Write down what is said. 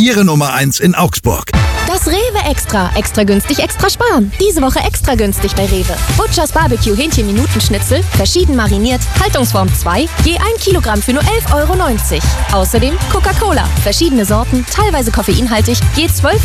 Ihre Nummer 1 in Augsburg. Das Rewe Extra. Extra günstig, extra sparen. Diese Woche extra günstig bei Rewe. Butchers Barbecue Hähnchen-Minutenschnitzel, verschieden mariniert, Haltungsform 2, je 1 Kilogramm für nur 11,90 €. Außerdem Coca-Cola. Verschiedene Sorten, teilweise koffeinhaltig, je 12